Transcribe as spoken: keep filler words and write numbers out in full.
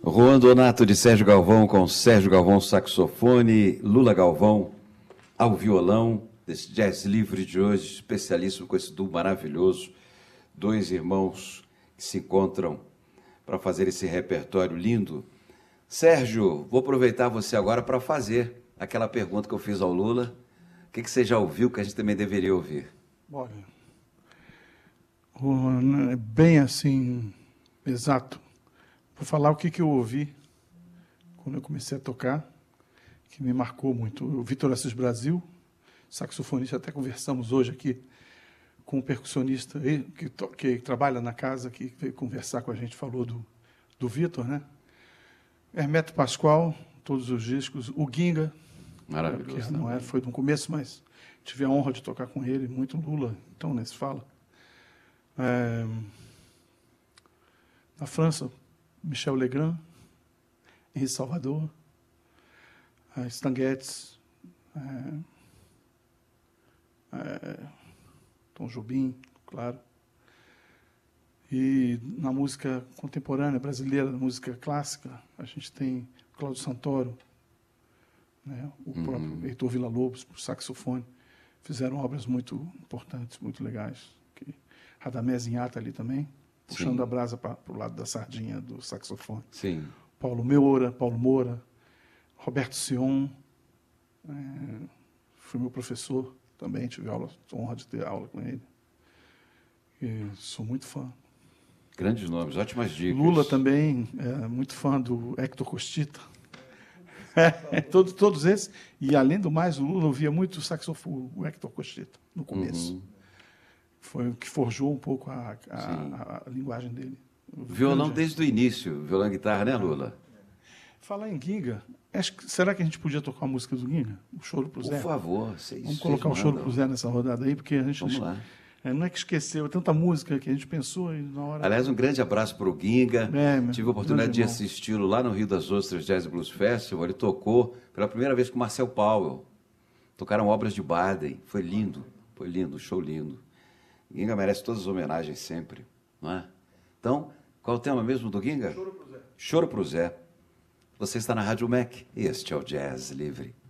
Juan Donato de Sérgio Galvão com Sérgio Galvão saxofone, Lula Galvão ao violão, desse jazz livre de hoje, especialíssimo com esse duo maravilhoso, dois irmãos que se encontram para fazer esse repertório lindo. Sérgio, vou aproveitar você agora para fazer aquela pergunta que eu fiz ao Lula. O que, que você já ouviu que a gente também deveria ouvir? Olha, é bem assim, exato. Vou falar o que, que eu ouvi quando eu comecei a tocar, que me marcou muito. O Vitor Assis Brasil, saxofonista, até conversamos hoje aqui com um percussionista que, que trabalha na casa, que veio conversar com a gente, falou do, do Vitor, né? Hermeto Pascoal, todos os discos. O Ginga, maravilhoso, que não é, foi no começo, mas tive a honra de tocar com ele, muito Lula, então, né, se fala. É, na França, Michel Legrand, Henri Salvador, uh, Stan Getz, uh, uh, Tom Jobim, claro. E na música contemporânea brasileira, na música clássica, a gente tem Cláudio Santoro, né, o uhum. próprio Heitor Villa-Lobos, por saxofone. Fizeram obras muito importantes, muito legais. Que Radamés Inhata ali também, puxando Sim. a brasa para o lado da sardinha do saxofone. Sim. Paulo Moura, Paulo Moura, Roberto Sion, é, foi meu professor também, tive aula, honra de ter aula com ele. E sou muito fã. Grandes nomes, ótimas dicas. Lula também, é, muito fã do Héctor Costita. É, todos, todos esses. E, além do mais, o Lula ouvia muito o saxofone, o Héctor Costita, no começo. Uhum. Foi o que forjou um pouco a, a, a, a linguagem dele. O violão grande... desde o início, violão e guitarra, né, Lula? Falar em Ginga, acho que, será que a gente podia tocar a música do Ginga? O Choro pro Zé? Por favor. Vocês, Vamos colocar o Choro pro Zé nessa rodada aí, porque a gente... Vamos lá. É, não é que esqueceu, é tanta música que a gente pensou e na hora... Aliás, um grande abraço para o Ginga. É, Tive a oportunidade de irmão. assisti-lo lá no Rio das Ostras Jazz Blues Festival. Ele tocou pela primeira vez com Marcel Powell. Tocaram obras de Baden. Foi lindo, foi lindo, show lindo. Ginga merece todas as homenagens sempre, não é? Então, qual é o tema mesmo do Ginga? Choro pro Zé. Choro pro Zé. Você está na Rádio M E C e este é o Jazz Livre.